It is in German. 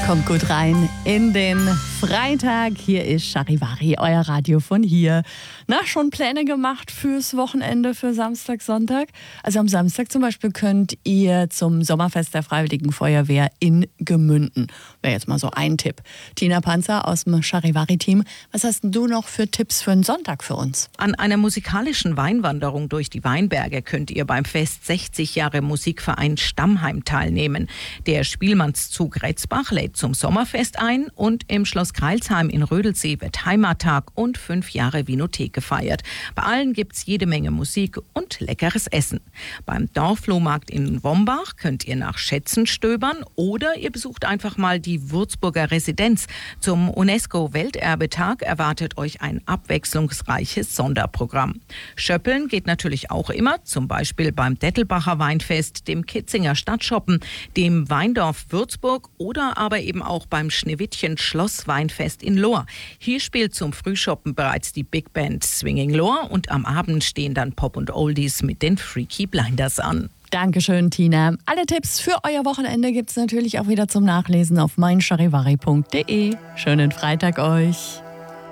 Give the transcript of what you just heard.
Kommt gut rein in den Freitag. Hier ist Charivari, euer Radio von hier. Na, schon Pläne gemacht fürs Wochenende, für Samstag, Sonntag? Also am Samstag zum Beispiel könnt ihr zum Sommerfest der Freiwilligen Feuerwehr in Gemünden. Wäre jetzt mal so ein Tipp. Tina Panzer aus dem Charivari-Team, was hast denn du noch für Tipps für einen Sonntag für uns? An einer musikalischen Weinwanderung durch die Weinberge könnt ihr beim Fest 60 Jahre Musikverein Stammheim teilnehmen. Der Spielmannszug Retzbach lädt zum Sommerfest ein und im Schloss Greilsheim in Rödelsee wird Heimattag und 5 Jahre Vinothek gefeiert. Bei allen gibt's jede Menge Musik und leckeres Essen. Beim Dorfflohmarkt in Wombach könnt ihr nach Schätzen stöbern oder ihr besucht einfach mal die Würzburger Residenz. Zum UNESCO-Welterbetag erwartet euch ein abwechslungsreiches Sonderprogramm. Schöppeln geht natürlich auch immer, zum Beispiel beim Dettelbacher Weinfest, dem Kitzinger Stadtschoppen, dem Weindorf Würzburg oder aber eben auch beim Schneewittchen Schlossweinfest in Lohr. Hier spielt zum Frühschoppen bereits die Big Band Swinging Lohr und am Abend stehen dann Pop und Oldies mit den Freaky Blinders an. Dankeschön, Tina. Alle Tipps für euer Wochenende gibt's natürlich auch wieder zum Nachlesen auf meincharivari.de. Schönen Freitag euch.